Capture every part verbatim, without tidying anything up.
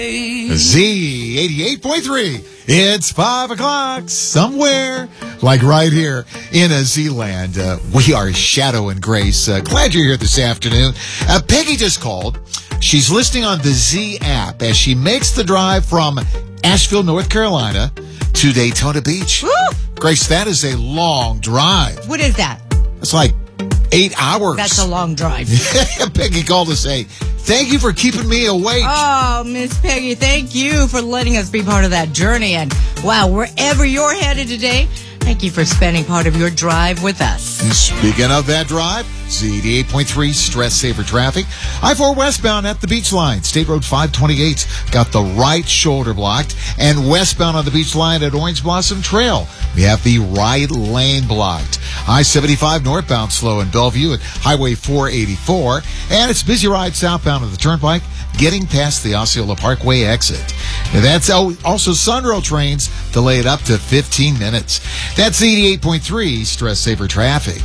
Z eighty-eight point three. It's five o'clock somewhere, like right here in a Z-land. Uh, we are Shadow and Grace. Uh, glad you're here this afternoon. Uh, Peggy just called. She's listening on the Z app as she makes the drive from Asheville, North Carolina to Daytona Beach. Woo! Grace, that is a long drive. What is that? It's like eight hours. That's a long drive. Peggy called to say, thank you for keeping me awake. Oh, Miss Peggy, thank you for letting us be part of that journey. And wow, wherever you're headed today, thank you for spending part of your drive with us. And speaking of that drive, Z eighty-eight point three stress saver traffic. I four westbound at the beach line. State Road five twenty-eight got the right shoulder blocked. And westbound on the beach line at Orange Blossom Trail, we have the right lane blocked. I seventy-five northbound slow in Bellevue at Highway four eighty-four. And it's busy ride southbound of the Turnpike, getting past the Osceola Parkway exit. And that's also Sunrail trains delayed up to fifteen minutes. That's eighty-eight point three stress saver traffic.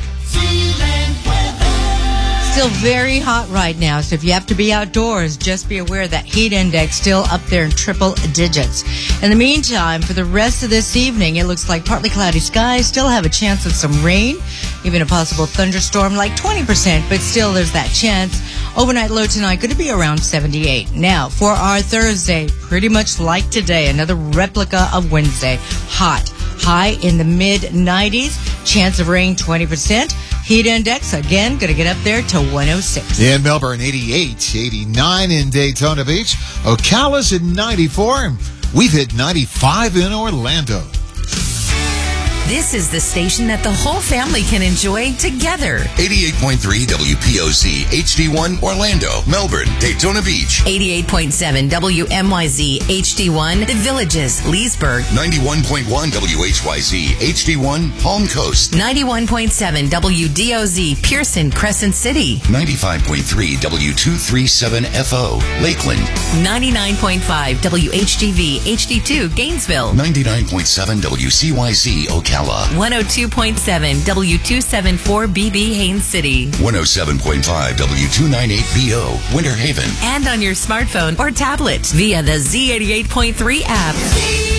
Still very hot right now, so if you have to be outdoors, just be aware that heat index still up there in triple digits. In the meantime, for the rest of this evening, it looks like partly cloudy skies, still have a chance of some rain, even a possible thunderstorm, like twenty percent, but still there's that chance. Overnight low tonight going to be around seventy-eight. Now, for our Thursday, pretty much like today, another replica of Wednesday. Hot. High in the mid nineties. Chance of rain twenty percent. Heat index, again, going to get up there to one oh six. In Melbourne, eighty-eight, eighty-nine in Daytona Beach. Ocala's at ninety-four, and we've hit ninety-five in Orlando. This is the station that the whole family can enjoy together. eighty-eight point three W P O Z H D one Orlando, Melbourne, Daytona Beach. eighty-eight point seven W M Y Z H D one The Villages, Leesburg. ninety-one point one W H Y Z H D one Palm Coast. ninety-one point seven W D O Z Pearson, Crescent City. ninety-five point three W two thirty-seven F O Lakeland. ninety-nine point five W H G V H D two Gainesville. ninety-nine point seven W C Y Z Ocala. one oh two point seven W two seventy-four B B Haines City. one oh seven point five W two ninety-eight B O Winter Haven. And on your smartphone or tablet via the Z eighty-eight point three app.